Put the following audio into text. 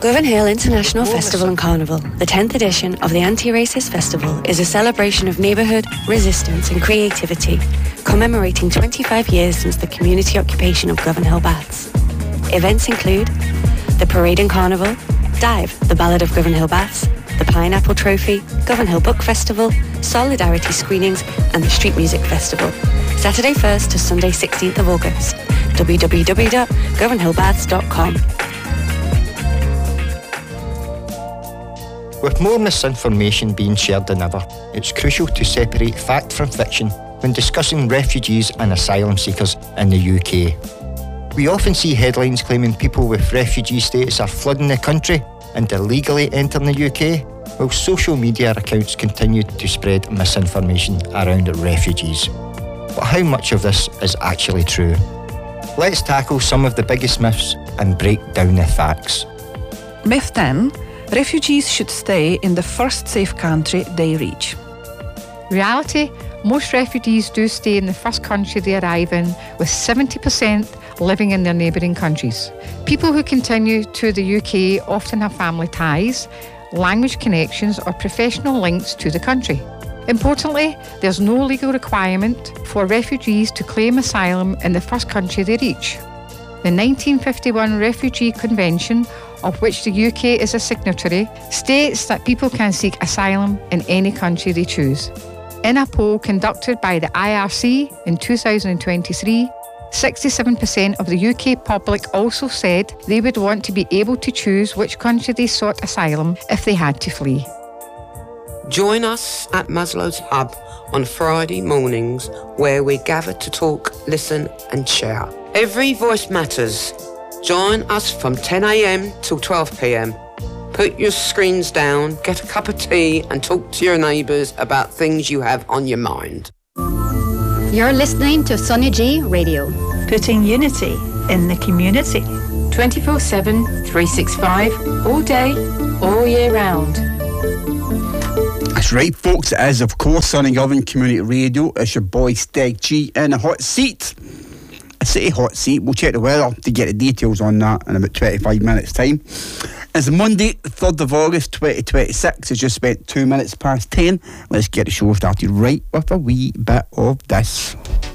Govan Hill International Festival and Carnival, the 10th edition of the Anti-Racist Festival, is a celebration of neighbourhood, resistance and creativity, commemorating 25 years since the community occupation of Govan Hill Baths. Events include the Parade and Carnival, Dive, the Ballad of Govan Hill Baths, the Pineapple Trophy, Govan Hill Book Festival, Solidarity Screenings and the Street Music Festival. Saturday 1st to Sunday 16th of August. www.govanhillbaths.com. With more misinformation being shared than ever, it's crucial to separate fact from fiction when discussing refugees and asylum seekers in the UK. We often see headlines claiming people with refugee status are flooding the country and illegally entering the UK, while social media accounts continue to spread misinformation around refugees. But how much of this is actually true? Let's tackle some of the biggest myths and break down the facts. Myth 10. Refugees should stay in the first safe country they reach. Reality, most refugees do stay in the first country they arrive in, with 70% living in their neighbouring countries. People who continue to the UK often have family ties, language connections or professional links to the country. Importantly, there's no legal requirement for refugees to claim asylum in the first country they reach. The 1951 Refugee Convention, of which the UK is a signatory, states that people can seek asylum in any country they choose. In a poll conducted by the IRC in 2023, 67% of the UK public also said they would want to be able to choose which country they sought asylum if they had to flee. Join us at Maslow's Hub on Friday mornings, where we gather to talk, listen and share. Every voice matters. Join us from 10 a.m. till 12 p.m. Put your screens down, get a cup of tea and talk to your neighbours about things you have on your mind. You're listening to Sonny G Radio. Putting unity in the community. 24/7, 365, all day, all year round. That's right, folks, it is, of course, Sonny Govan Community Radio. It's your boy Steg G in a hot seat. I say hot seat, we'll check the weather to get the details on that in about 25 minutes' time. It's Monday, the 3rd of August 2026. It's just spent 2 minutes past 10. Let's get the show started right with a wee bit of this.